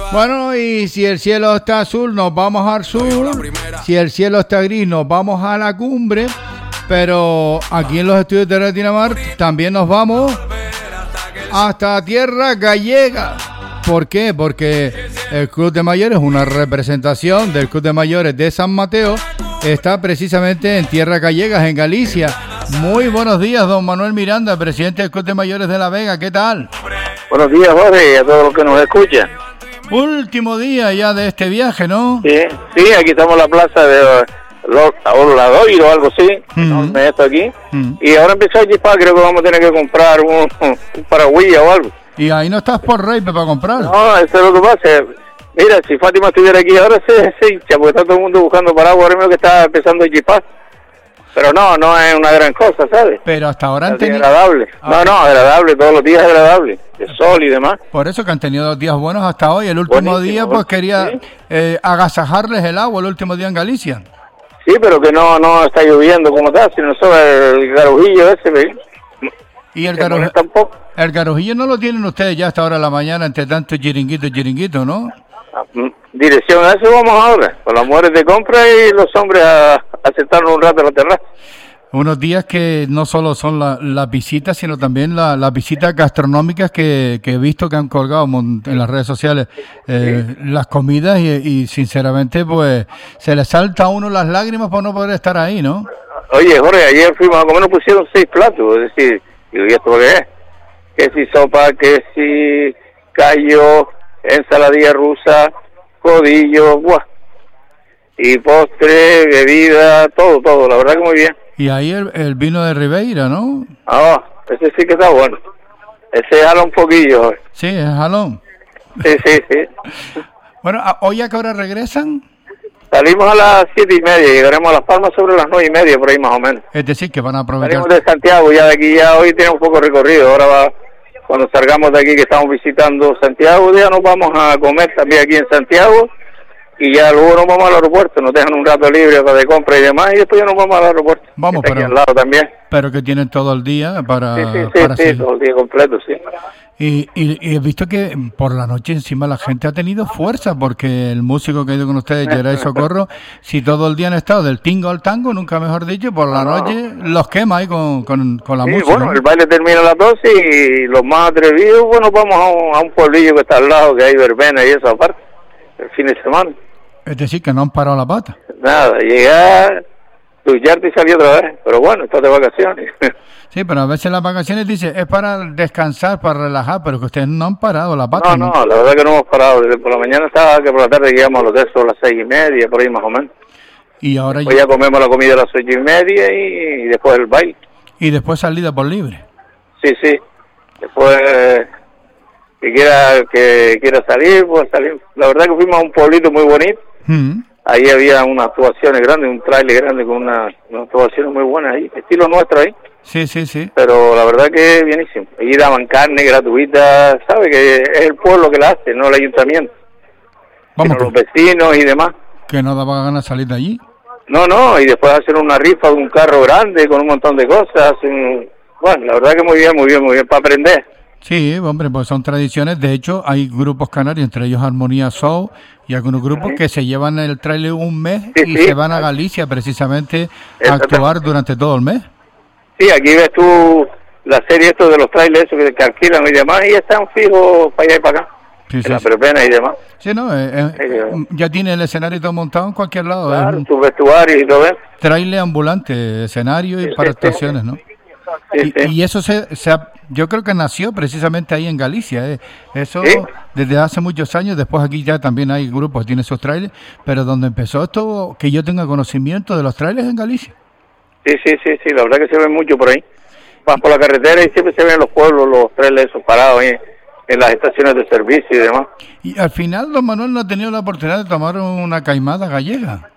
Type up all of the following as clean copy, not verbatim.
Bueno, y si el cielo está azul, nos vamos al sur. Si el cielo está gris, nos vamos a la cumbre. Pero aquí en los estudios de Retina Mar también nos vamos hasta tierra gallega. ¿Por qué? Porque el Club de Mayores, una representación del Club de Mayores de San Mateo, está precisamente en tierras gallegas, en Galicia. Muy buenos días, don Manuel Miranda, presidente del Club de Mayores de La Vega. ¿Qué tal? Buenos días, Jorge, y a todos los que nos escuchan. Último día ya de este viaje, ¿no? Sí, aquí estamos en la plaza de Oladoiro o algo así, enorme esto aquí. Y ahora empezó a chipar, creo que vamos a tener que comprar un paraguilla o algo. Y ahí no estás por Rey para comprar. No, eso es lo que pasa. Mira, si Fátima estuviera aquí ahora se hincha, porque está todo el mundo buscando paraguas, ahora mismo que está empezando a chipar. Pero no es una gran cosa, ¿sabes? Pero hasta ahora han tenido... agradable. Agradable, todos los días agradable, de sol y demás. Por eso que han tenido 2 días buenos hasta hoy. El último Buenísimo, día, pues quería agasajarles el agua, el último día en Galicia. Sí, pero que no está lloviendo como tal, sino solo el garujillo ese, ¿ves? Y el garujillo no lo tienen ustedes ya hasta ahora de la mañana, entre tanto chiringuito, ¿no? Dirección a eso vamos ahora, con las mujeres de compra y los hombres a sentarnos un rato en la terraza. Unos días que no solo son las visitas, sino también las visitas gastronómicas que he visto que han colgado en las redes sociales, las comidas y sinceramente pues se le salta a uno las lágrimas por no poder estar ahí, ¿no? Oye, Jorge, ayer fuimos a comer, nos pusieron 6 platos, es decir, ¿y esto qué es? Que si sopa, que si callo, ensaladilla rusa, codillo, y postre, bebida, todo, la verdad que muy bien. Y ahí el vino de Ribeira, ¿no? Ese sí que está bueno. Ese jala un poquillo. Sí, es jalón. Sí. Bueno, ¿hoy a qué hora regresan? Salimos a las 7:30, llegaremos a Las Palmas sobre las 9:30, por ahí más o menos. Es decir, que van a aprovechar... Salimos de Santiago, ya de aquí hoy tenemos un poco recorrido, ahora cuando salgamos de aquí que estamos visitando Santiago, ya nos vamos a comer también aquí en Santiago, y ya luego nos vamos al aeropuerto, nos dejan un rato libre para de compra y demás, y después ya nos vamos al aeropuerto. Vamos, pero, aquí al lado también. Pero que tienen todo el día para... Sí, todo el día completo, sí. Y he visto que por la noche encima la gente ha tenido fuerza, porque el músico que ha ido con ustedes, Geray Socorro, si todo el día han estado del tingo al tango, nunca mejor dicho, por la noche los quema ahí con la música. Bueno, ¿no? el baile termina a las 12 y los más atrevidos, bueno, vamos a un pueblillo que está al lado, que hay verbena y eso aparte, el fin de semana. Es decir, que no han parado la pata. Nada, llegar, ducharte y salir otra vez, pero bueno, estás de vacaciones. Sí, pero a veces las vacaciones dice es para descansar, para relajar, pero que ustedes no han parado la pata. No, la verdad que no hemos parado. Desde por la mañana estaba que por la tarde llegamos a los hotel a las 6:30, por ahí más o menos. Y ahora ya comemos la comida a las 8:30 y después el baile. Y después salida por libre. Sí. Después que quiera salir, pues salir. La verdad que fuimos a un pueblito muy bonito. Ahí había unas actuaciones grandes, un trailer grande con unas actuaciones muy buenas ahí, estilo nuestro ahí. Sí. Pero la verdad que bienísimo. Allí daban carne gratuita, ¿sabe? Que es el pueblo que la hace, no el ayuntamiento. Vamos, los vecinos y demás. Que no daba ganas de salir de allí. No, y después hacer una rifa de un carro grande con un montón de cosas. Bueno, la verdad que muy bien, para aprender. Sí, hombre, pues son tradiciones. De hecho, hay grupos canarios, entre ellos Armonía Show, y algunos grupos que se llevan el trailer un mes y se van a Galicia precisamente a actuar durante todo el mes. Sí, aquí ves tú la serie esto de los trailers que alquilan y demás, y están fijos para allá y para acá. Sí, la verbena y demás. Sí, no, ya tiene el escenario todo montado en cualquier lado. Claro, sus vestuarios y todo eso. Trailer ambulante, escenario y para actuaciones, ¿no? Y eso yo creo que nació precisamente ahí en Galicia. Eso desde hace muchos años. Después aquí ya también hay grupos que tienen esos trailers, pero donde empezó esto, que yo tenga conocimiento de los trailers en Galicia. Sí, la verdad que se ven mucho por ahí. Van por la carretera y siempre se ven en los pueblos los trailers esos parados ahí en las estaciones de servicio y demás. Y al final, don Manuel no ha tenido la oportunidad de tomar una caimada gallega.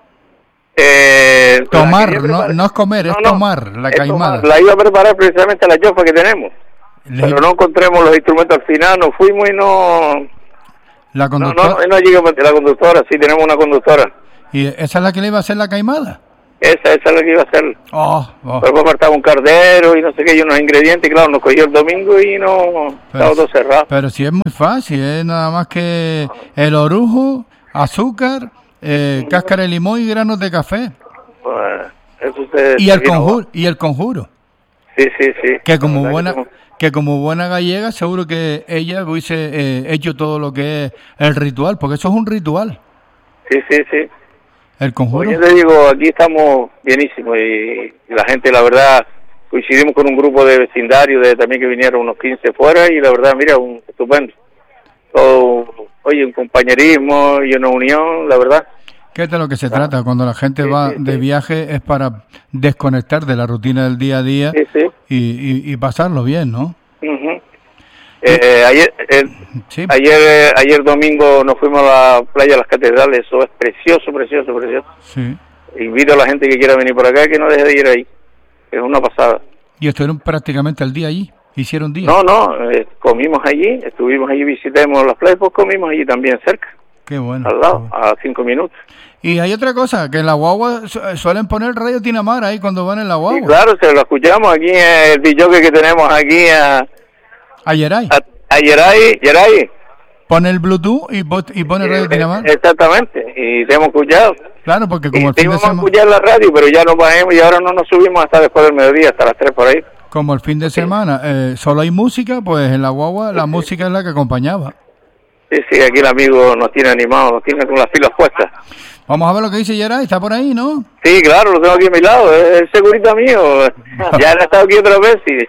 Tomar, no es comer, es tomar la caimada. La iba a preparar precisamente a la chofa que tenemos, pero no encontremos los instrumentos al final, nos fuimos y no... ¿La conductora? No llegamos a la conductora, sí, tenemos una conductora. ¿Y esa es la que le iba a hacer la caimada? Esa es la que iba a hacer. Pero faltaba un cardero y no sé qué, y unos ingredientes, claro, nos cogió el domingo y no, estaba todo cerrado. Pero si es muy fácil, es nada más que el orujo, azúcar, cáscara de limón y granos de café. Pues, eso y el conjuro. Sí. Que como buena gallega, seguro que ella hubiese hecho todo lo que es el ritual, porque eso es un ritual. Sí. El conjuro. Pues yo te digo, aquí estamos bienísimos y la gente, la verdad, coincidimos con un grupo de vecindarios también que vinieron unos 15 fuera y la verdad, mira, estupendo. Todo, oye, un compañerismo y una unión, la verdad. ¿Qué es de lo que se trata? Cuando la gente va de viaje es para desconectar de la rutina del día a día y pasarlo bien, ¿no? Uh-huh. Ayer domingo nos fuimos a la playa de las Catedrales, eso es precioso. Sí. Invito a la gente que quiera venir por acá que no deje de ir ahí, es una pasada. ¿Y estuvieron prácticamente el día allí? ¿Hicieron día? No, comimos allí, estuvimos allí, visitamos las playas, pues comimos allí también cerca. Qué bueno. Al lado, a 5 minutos. Y hay otra cosa, que en la guagua suelen poner Radio Tinamar ahí cuando van en la guagua. Sí, claro, se lo escuchamos aquí en el DJ que tenemos aquí a Yeray. A Yeray. Pone el Bluetooth y pone Radio Tinamar. Exactamente, y te hemos escuchado. Claro, porque como el fin de semana... Íbamos a escuchar la radio, pero ya nos bajemos y ahora no nos subimos hasta después del mediodía, hasta las 3 por ahí. Como el fin de semana solo hay música, pues en la guagua la música es la que acompañaba. Sí, aquí el amigo nos tiene animados, nos tiene con las pilas puestas. Vamos a ver lo que dice Yeray, está por ahí, ¿no? Sí, claro, lo tengo aquí a mi lado, es el segurita mío. Ya ha estado aquí otra vez y...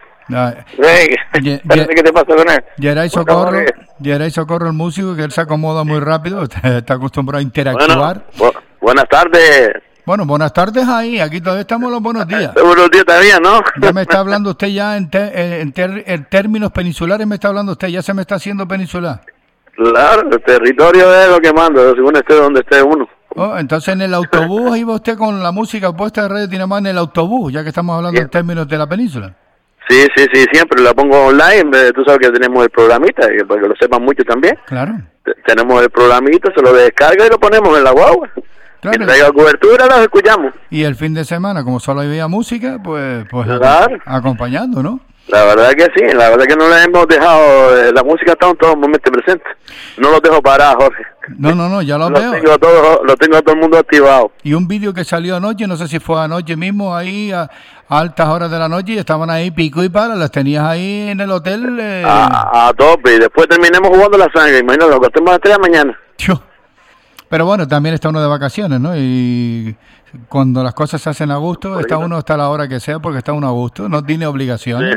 ¿Qué te pasa con él? Yeray Socorro, el músico, que él se acomoda muy rápido, está acostumbrado a interactuar. Buenas tardes. Bueno, buenas tardes ahí, aquí todavía estamos en los buenos días. Buenos días todavía, ¿no? Ya me está hablando usted ya en términos peninsulares, me está hablando usted, ya se me está haciendo peninsular. Claro, el territorio es lo que manda, según esté donde esté uno. Entonces en el autobús iba usted con la música puesta de Radio Tinamar en el autobús, ya que estamos hablando en términos de la península. Sí, siempre la pongo online, tú sabes que tenemos el programita, para que lo sepan mucho también. Claro. Tenemos el programita, se lo descarga y lo ponemos en la guagua. Claro. Y traiga cobertura, los escuchamos. Y el fin de semana, como solo había música, pues claro, acompañando, ¿no? La verdad que sí, la verdad que no le hemos dejado, la música está en todo momento presente. No lo dejo parar, Jorge. No, ya lo veo. Lo tengo a todo el mundo activado. Y un vídeo que salió anoche, no sé si fue anoche mismo, ahí a altas horas de la noche, y estaban ahí pico y pala, las tenías ahí en el hotel. A tope, y después terminemos jugando la sangre, imagínate, lo acostemos a las 3 de la mañana. Pero bueno, también está uno de vacaciones, ¿no? Y cuando las cosas se hacen a gusto, está uno hasta la hora que sea, porque está uno a gusto, no tiene obligaciones.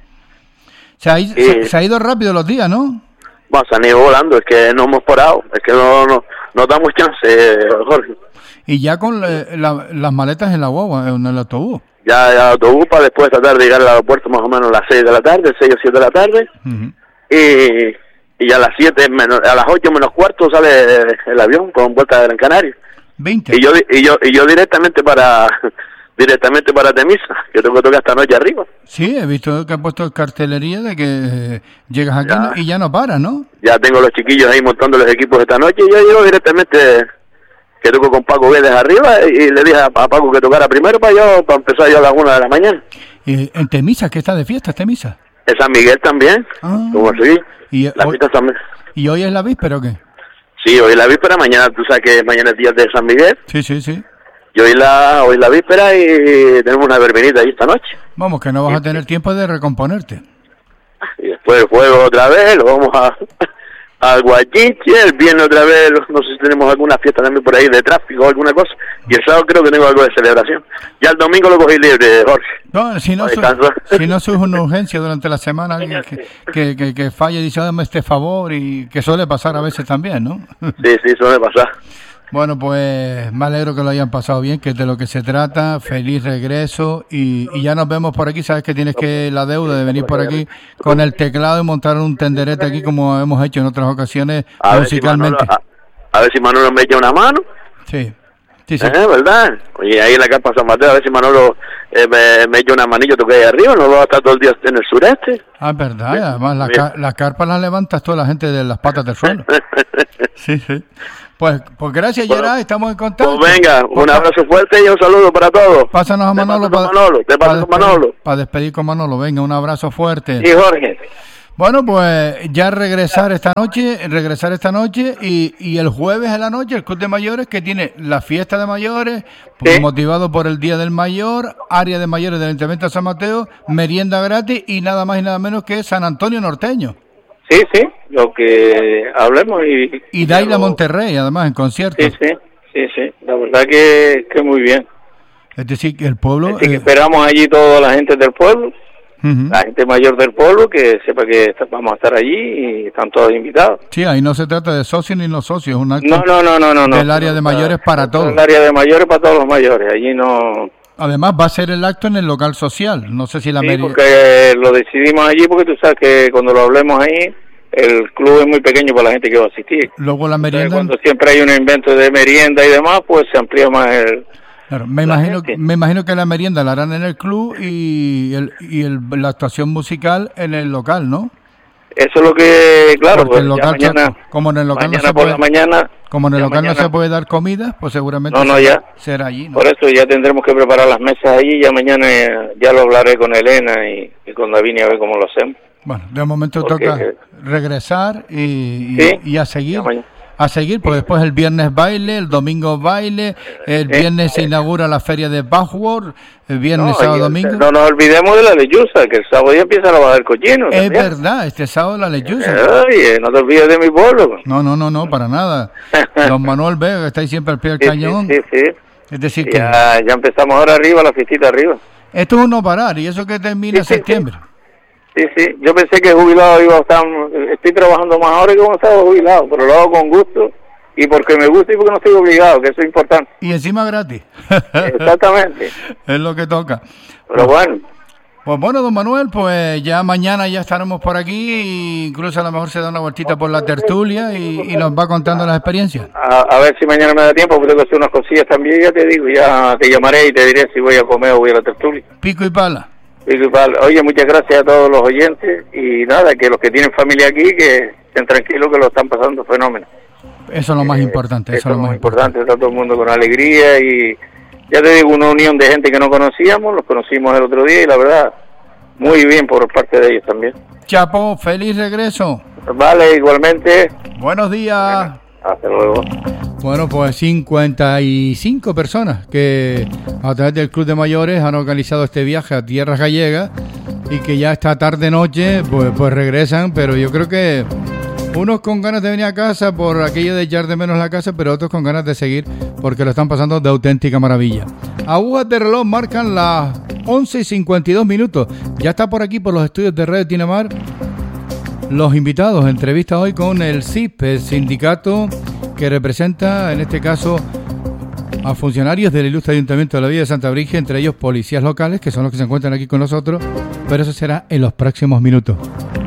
Sí. Se ha ido rápido los días, ¿no? Bueno, se han ido volando, es que no hemos parado, es que no damos chance, Jorge. Y ya con las maletas en la guagua, en el autobús. Ya el autobús para después tratar de llegar al aeropuerto más o menos a las 6 de la tarde, 6 o 7 de la tarde. Uh-huh. Y a las 7 a las 8 menos cuarto sale el avión con vuelta a Gran Canaria. 20. Y yo directamente para Temisa, que tengo que tocar esta noche arriba. Sí, he visto que han puesto cartelería de que llegas aquí y ya no paras, ¿no? Ya tengo los chiquillos ahí montando los equipos esta noche y yo llego directamente, que toco con Paco Guedes arriba, y le dije a Paco que tocara primero para empezar yo a las 1 de la mañana. ¿Y en Temisa, qué está de fiesta, Temisa? En San Miguel también, como así. ¿Y hoy es la víspera o qué? Sí, hoy es la víspera, mañana, tú sabes que mañana es día de San Miguel. Sí. Y hoy la víspera y tenemos una verbinita ahí esta noche. Vamos, que no vas a tener tiempo de recomponerte. Y después el juego otra vez, lo vamos al Guachiche, el viernes otra vez, no sé si tenemos alguna fiesta también por ahí de tráfico o alguna cosa, y el sábado creo que tengo algo de celebración. Ya el domingo lo cogí libre, Jorge. No, si no surge una urgencia durante la semana, alguien que falle y dice, dame este favor, y que suele pasar a veces también, ¿no? Sí, suele pasar. Bueno, pues me alegro que lo hayan pasado bien, que es de lo que se trata. Feliz regreso y ya nos vemos por aquí. Sabes que tienes la deuda de venir por aquí con el teclado y montar un tenderete aquí como hemos hecho en otras ocasiones musicalmente. A ver si Manolo me echa una mano. Sí. ¿Verdad? Oye, ahí en la carpa San Mateo, a ver si Manolo me echa una manilla, toque ahí arriba, no va a estar todo el día en el sureste. Ah, es verdad, además las carpas las levantas toda la gente de las patas del suelo. Sí. Pues gracias, Bueno, Gerard, estamos en contacto. Pues venga, un abrazo fuerte y un saludo para todos. Pásanos a Manolo. Te paso con Manolo. Para despedir con Manolo, venga, un abrazo fuerte. Y Jorge. Bueno, pues ya regresar esta noche y el jueves en la noche el Club de Mayores, que tiene la fiesta de mayores, Sí. motivado por el Día del Mayor, área de mayores del Ayuntamiento de San Mateo, merienda gratis y nada más y nada menos que San Antonio Norteño. Sí, lo que hablemos Y Daila Monterrey, además, en concierto. Sí, la verdad que muy bien. Es decir, que el pueblo... Así que esperamos allí toda la gente del pueblo, la gente mayor del pueblo, que sepa que vamos a estar allí y están todos invitados. Sí, ahí no se trata de socios ni no socios, es un acto No. del área de mayores para todos. El área de mayores para todos los mayores, allí no... Además va a ser el acto en el local social, no sé si la Sí, porque lo decidimos allí, porque tú sabes que cuando lo hablemos ahí, el club es muy pequeño para la gente que va a asistir. Luego la merienda... Entonces, cuando siempre hay un invento de merienda y demás, pues se amplía más el... Claro, me imagino que la merienda la harán en el club y la actuación musical en el local, ¿no? Eso es lo que, claro, porque pues el local, mañana, como en el local mañana no se por puede, la mañana, como en el local mañana, no se puede dar comida, pues seguramente ya será allí, ¿no? Por eso ya tendremos que preparar las mesas allí, ya mañana ya lo hablaré con Elena y con David a ver cómo lo hacemos. Bueno, de momento Porque, toca regresar y a seguir. Porque después el viernes baile, el domingo baile, el viernes se inaugura la feria de Bachworth, el viernes, sábado, domingo. No nos olvidemos de la lechuza, que el sábado ya empieza la baja del cochino. Es verdad, este sábado la lechuza. Oye, no te olvides de mi pueblo. No, para nada. Don Manuel Vega, que está ahí siempre al pie del cañón. Sí. Es decir, que ya empezamos ahora arriba, la fiestita arriba. esto es un no parar, y eso que termina en septiembre. Sí, yo pensé que jubilado iba a estar, estoy trabajando más ahora que cuando estaba jubilado, pero lo hago con gusto y porque me gusta y porque no estoy obligado, que eso es importante. Y encima gratis. Exactamente. Es lo que toca. Pero bueno. Pues bueno, don Manuel, pues ya mañana ya estaremos por aquí, e incluso a lo mejor se da una vueltita por la tertulia y nos va contando las experiencias. A ver si mañana me da tiempo, porque tengo que hacer unas cosillas también, ya te digo, ya te llamaré y te diré si voy a comer o voy a la tertulia. Pico y pala. Oye, muchas gracias a todos los oyentes y nada, que los que tienen familia aquí, que estén tranquilos, que lo están pasando fenómeno. Eso es lo más importante. Eso es lo más importante, está todo el mundo con alegría y ya te digo, una unión de gente que no conocíamos, los conocimos el otro día y la verdad, muy bien por parte de ellos también. Chapo, feliz regreso. Vale, igualmente. Buenos días. Bueno, hasta luego. Bueno, pues 55 personas que a través del Club de Mayores han organizado este viaje a tierras gallegas y que ya esta tarde-noche pues regresan, pero yo creo que unos con ganas de venir a casa por aquello de echar de menos la casa, pero otros con ganas de seguir porque lo están pasando de auténtica maravilla. Agujas de reloj marcan las 11:52. Ya está por aquí, por los estudios de Radio Tinamar, los invitados. Entrevista hoy con el CIP, el sindicato que representa, en este caso, a funcionarios del ilustre Ayuntamiento de la Villa de Santa Brígida, entre ellos policías locales, que son los que se encuentran aquí con nosotros, pero eso será en los próximos minutos.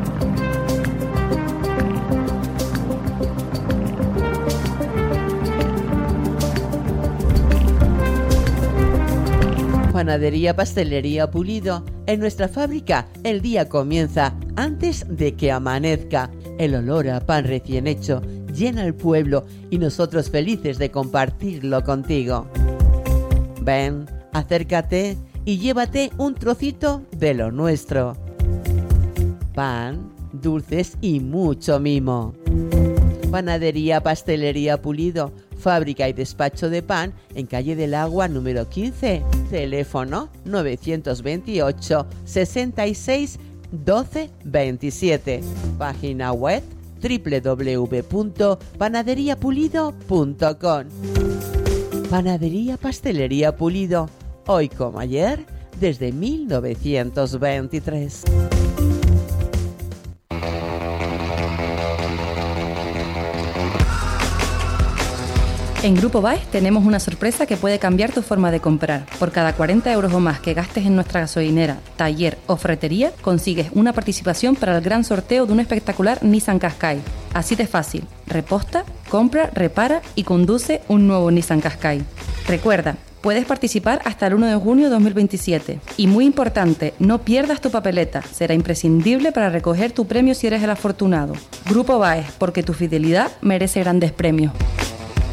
Panadería Pastelería Pulido. En nuestra fábrica el día comienza antes de que amanezca. El olor a pan recién hecho llena el pueblo y nosotros felices de compartirlo contigo. Ven, acércate y llévate un trocito de lo nuestro. Pan, dulces y mucho mimo. Panadería Pastelería Pulido, fábrica y despacho de pan en calle del Agua número 15, teléfono 928 66 12 27, página web www.panaderiapulido.com. Panadería Pastelería Pulido, hoy como ayer, desde 1923. En Grupo Baez tenemos una sorpresa que puede cambiar tu forma de comprar. Por cada 40 euros o más que gastes en nuestra gasolinera, taller o ferretería, consigues una participación para el gran sorteo de un espectacular Nissan Qashqai. Así de fácil. Reposta, compra, repara y conduce un nuevo Nissan Qashqai. Recuerda, puedes participar hasta el 1 de junio de 2027. Y muy importante, no pierdas tu papeleta. Será imprescindible para recoger tu premio si eres el afortunado. Grupo Baez, porque tu fidelidad merece grandes premios.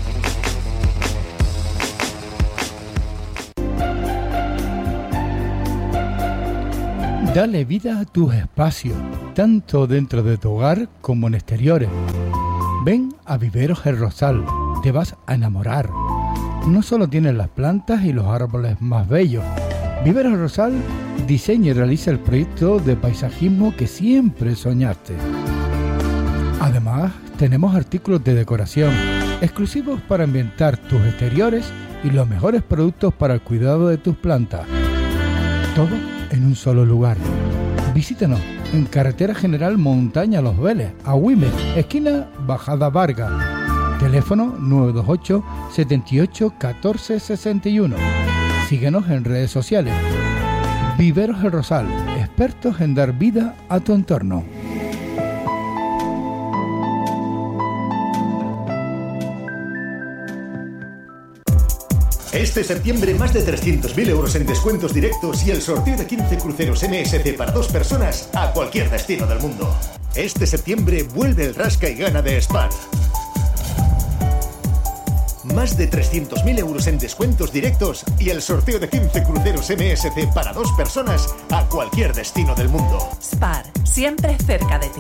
Dale vida a tus espacios, tanto dentro de tu hogar como en exteriores. Ven a Viveros El Rosal, te vas a enamorar. No solo tienes las plantas y los árboles más bellos. Viveros El Rosal diseña y realiza el proyecto de paisajismo que siempre soñaste. Además, tenemos artículos de decoración exclusivos para ambientar tus exteriores y los mejores productos para el cuidado de tus plantas. Todo en un solo lugar. Visítanos en Carretera General Montaña Los Vélez, Agüimes, esquina Bajada Vargas. Teléfono 928 78 14 61. Síguenos en redes sociales. Viveros El Rosal, expertos en dar vida a tu entorno. Este septiembre más de 300.000 euros en descuentos directos y el sorteo de 15 cruceros MSC para 2 personas a cualquier destino del mundo. Este septiembre vuelve el rasca y gana de Spar. Más de 300.000 euros en descuentos directos y el sorteo de 15 cruceros MSC para 2 personas a cualquier destino del mundo. Spar, siempre cerca de ti.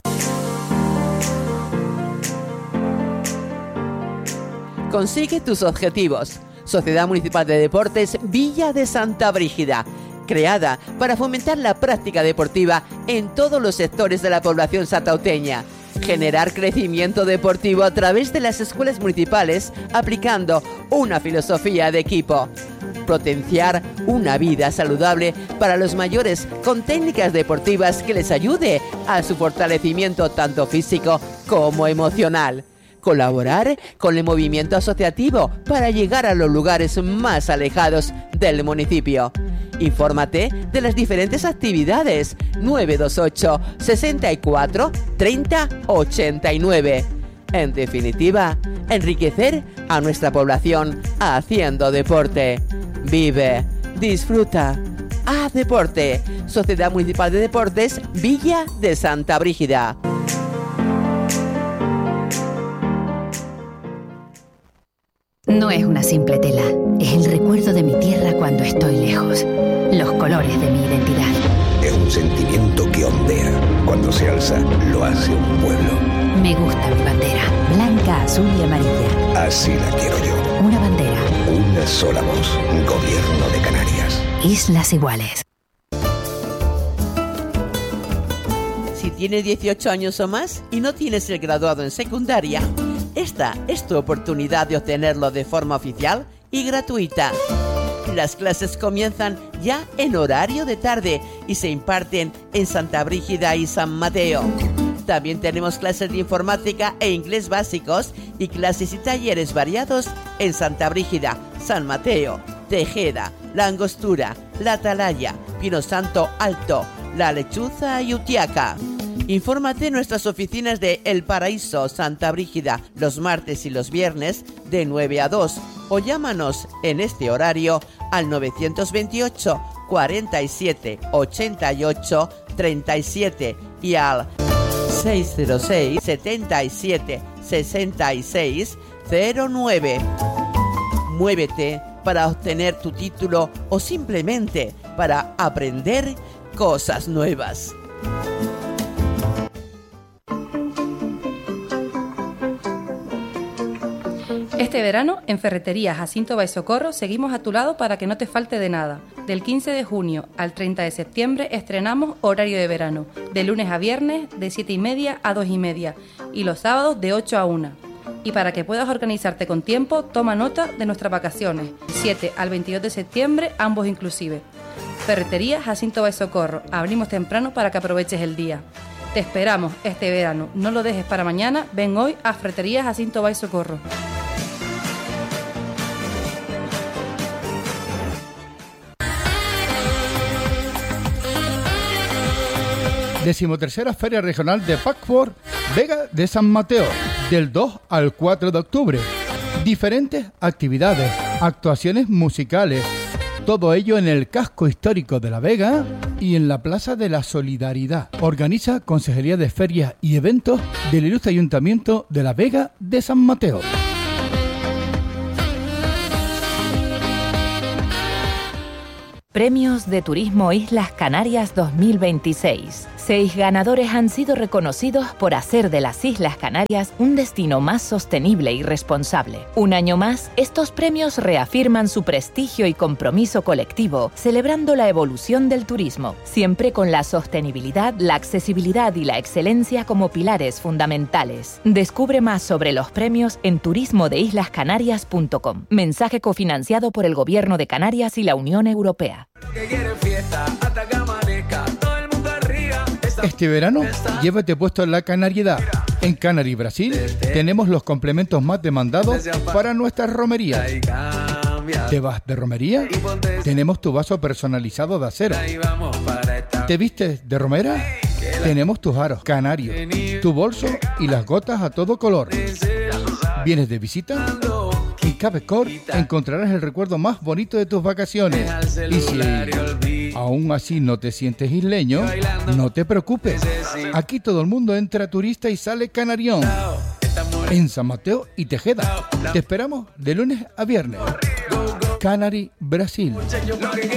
Consigue tus objetivos. Sociedad Municipal de Deportes Villa de Santa Brígida, creada para fomentar la práctica deportiva en todos los sectores de la población santauteña. Generar crecimiento deportivo a través de las escuelas municipales aplicando una filosofía de equipo. Potenciar una vida saludable para los mayores con técnicas deportivas que les ayude a su fortalecimiento tanto físico como emocional. Colaborar con el movimiento asociativo para llegar a los lugares más alejados del municipio. Infórmate de las diferentes actividades 928 64 30 89. En definitiva, enriquecer a nuestra población haciendo deporte. Vive, disfruta, haz deporte. Sociedad Municipal de Deportes Villa de Santa Brígida. No es una simple tela, es el recuerdo de mi tierra cuando estoy lejos. Los colores de mi identidad. Es un sentimiento que ondea. Cuando se alza, lo hace un pueblo. Me gusta mi bandera, blanca, azul y amarilla. Así la quiero yo. Una bandera. Una sola voz. Gobierno de Canarias. Islas Iguales. Si tienes 18 años o más y no tienes el graduado en secundaria, esta es tu oportunidad de obtenerlo de forma oficial y gratuita. Las clases comienzan ya en horario de tarde y se imparten en Santa Brígida y San Mateo. También tenemos clases de informática e inglés básicos y clases y talleres variados en Santa Brígida, San Mateo, Tejeda, La Angostura, La Atalaya, Pino Santo Alto, La Lechuza y Utiaca. Infórmate en nuestras oficinas de El Paraíso, Santa Brígida, los martes y los viernes de 9 a 2 o llámanos en este horario al 928 47 88 37 y al 606 77 66 09. Muévete para obtener tu título o simplemente para aprender cosas nuevas. Este verano, en Ferretería Jacinto Baisocorro, seguimos a tu lado para que no te falte de nada. Del 15 de junio al 30 de septiembre estrenamos horario de verano, de lunes a viernes de 7:30 a 2:30 y los sábados de 8 a 1. Y para que puedas organizarte con tiempo, toma nota de nuestras vacaciones, 7 al 22 de septiembre, ambos inclusive. Ferretería Jacinto Baisocorro, abrimos temprano para que aproveches el día. Te esperamos este verano, no lo dejes para mañana, ven hoy a Ferretería Jacinto Baisocorro. 13ª Feria Regional de Packford Vega de San Mateo, del 2 al 4 de octubre. Diferentes actividades, actuaciones musicales, todo ello en el casco histórico de La Vega y en la Plaza de la Solidaridad. Organiza Consejería de Ferias y Eventos del Ilustre Ayuntamiento de La Vega de San Mateo. Premios de Turismo Islas Canarias 2026. 6 ganadores han sido reconocidos por hacer de las Islas Canarias un destino más sostenible y responsable. Un año más, estos premios reafirman su prestigio y compromiso colectivo, celebrando la evolución del turismo, siempre con la sostenibilidad, la accesibilidad y la excelencia como pilares fundamentales. Descubre más sobre los premios en turismodeislascanarias.com. Mensaje cofinanciado por el Gobierno de Canarias y la Unión Europea. Este verano, llévate puesto la canariedad. En Canary Brasil tenemos los complementos más demandados para nuestras romerías. ¿Te vas de romería? Tenemos tu vaso personalizado de acero. ¿Te vistes de romera? Tenemos tus aros canarios, tu bolso y las gotas a todo color. ¿Vienes de visita? En Capecor encontrarás el recuerdo más bonito de tus vacaciones. Y si aún así no te sientes isleño, no te preocupes. Aquí todo el mundo entra turista y sale canarión. En San Mateo y Tejeda. Te esperamos de lunes a viernes. Canary Brasil.